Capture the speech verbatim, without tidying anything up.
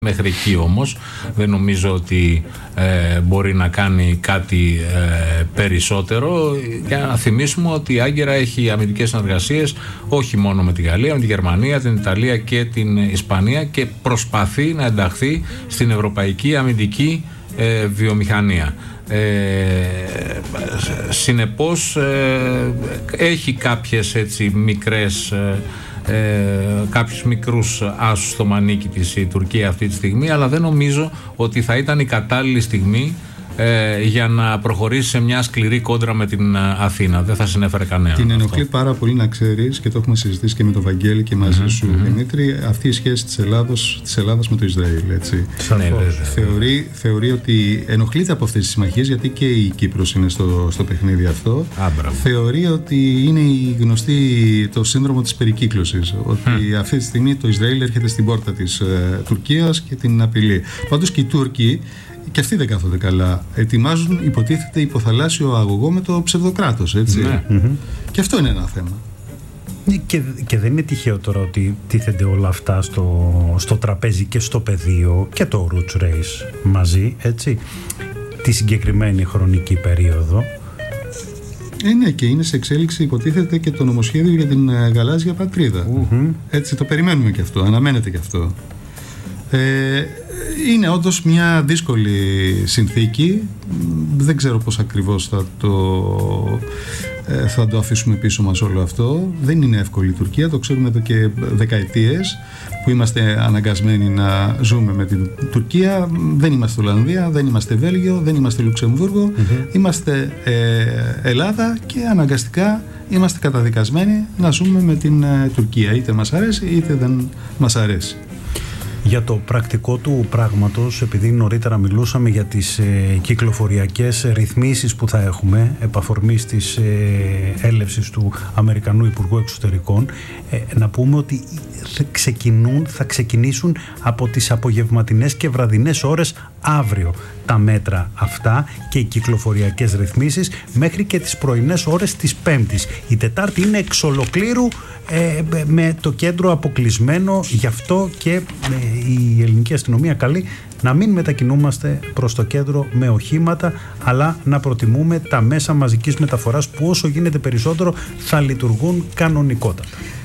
Μέχρι εκεί όμως δεν νομίζω ότι ε, μπορεί να κάνει κάτι ε, περισσότερο. Για να θυμίσουμε ότι η Άγκυρα έχει αμυντικές συνεργασίες όχι μόνο με τη Γαλλία, με τη Γερμανία, την Ιταλία και την Ισπανία και προσπαθεί να ενταχθεί στην ευρωπαϊκή αμυντική ε, βιομηχανία. Ε, συνεπώς ε, έχει κάποιες έτσι μικρές ε, Ε, κάποιους μικρούς άσους στο μανίκι της η Τουρκία αυτή τη στιγμή, αλλά δεν νομίζω ότι θα ήταν η κατάλληλη στιγμή ε, για να προχωρήσει σε μια σκληρή κόντρα με την Αθήνα. Δεν θα συνέφερε κανένα. Την ενοχλεί πάρα πολύ, να ξέρεις, και το έχουμε συζητήσει και με τον Βαγγέλη και μαζί mm-hmm, σου, mm-hmm. Δημήτρη, αυτή η σχέση της Ελλάδος, της Ελλάδας με το Ισραήλ. Έτσι. Ναι, θεωρεί, θεωρεί ότι ενοχλείται από αυτές τις συμμαχίες, γιατί και η Κύπρος είναι στο, στο παιχνίδι αυτό. Άμπρα. Θεωρεί ότι είναι η γνωστή, το σύνδρομο της περικύκλωσης. Ότι mm. αυτή τη στιγμή το Ισραήλ έρχεται στην πόρτα της ε, Τουρκίας και την απειλεί. Πάντως και οι Τούρκοι, και αυτοί δεν κάθονται καλά. Ετοιμάζουν, υποτίθεται, υποθαλάσσιο αγωγό με το ψευδοκράτος, έτσι. Ναι. Mm-hmm. Και αυτό είναι ένα θέμα. Και, και δεν είναι τυχαίο τώρα ότι τίθενται όλα αυτά στο, στο τραπέζι και στο πεδίο και το Roots Race μαζί, έτσι, τη συγκεκριμένη χρονική περίοδο. Ε, ναι, και είναι σε εξέλιξη, υποτίθεται, και το νομοσχέδιο για την uh, γαλάζια πατρίδα. Mm-hmm. Έτσι, το περιμένουμε και αυτό, αναμένεται και αυτό. Ε, είναι όντως μια δύσκολη συνθήκη. Δεν ξέρω πώς ακριβώς θα το, ε, θα το αφήσουμε πίσω μας όλο αυτό. Δεν είναι εύκολη η Τουρκία, το ξέρουμε εδώ και δεκαετίες που είμαστε αναγκασμένοι να ζούμε με την Τουρκία. Δεν είμαστε Ολλανδία, δεν είμαστε Βέλγιο, δεν είμαστε Λουξεμβούργο. Mm-hmm. Είμαστε ε, Ελλάδα και αναγκαστικά είμαστε καταδικασμένοι να ζούμε με την ε, Τουρκία. Είτε μας αρέσει είτε δεν μας αρέσει. Για το πρακτικό του πράγματος, επειδή νωρίτερα μιλούσαμε για τις ε, κυκλοφοριακές ρυθμίσεις που θα έχουμε επ' αφορμής της ε, έλευσης του Αμερικανού Υπουργού Εξωτερικών, ε, να πούμε ότι θα, ξεκινούν, θα ξεκινήσουν από τις απογευματινές και βραδινές ώρες αύριο τα μέτρα αυτά και οι κυκλοφοριακές ρυθμίσεις μέχρι και τις πρωινές ώρες της Πέμπτης. Η Τετάρτη είναι εξ ολοκλήρου ε, με το κέντρο αποκλεισμένο, γι' αυτό και ε, η ελληνική αστυνομία καλεί να μην μετακινούμαστε προς το κέντρο με οχήματα, αλλά να προτιμούμε τα μέσα μαζικής μεταφοράς που όσο γίνεται περισσότερο θα λειτουργούν κανονικότατα.